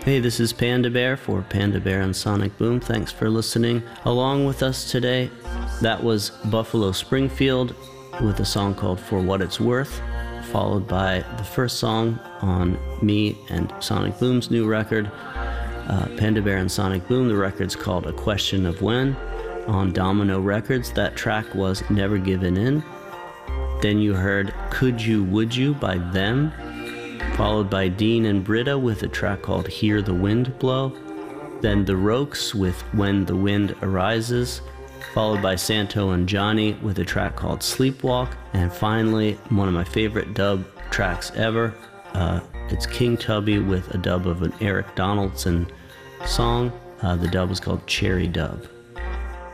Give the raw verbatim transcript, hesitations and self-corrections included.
Hey, this is Panda Bear for Panda Bear and Sonic Boom. Thanks for listening along with us today. That was Buffalo Springfield with a song called For What It's Worth, followed by the first song on me and Sonic Boom's new record, uh, Panda Bear and Sonic Boom. The record's called A Question of When on Domino Records. That track was Never Given In. Then you heard Could You Would You by Them, followed by Dean and Britta with a track called Hear the Wind Blow. Then The Rokes with When the Wind Arises, followed by Santo and Johnny with a track called Sleepwalk. And finally, one of my favorite dub tracks ever, uh, it's King Tubby with a dub of an Eric Donaldson song. Uh, the dub is called Cherry Dub.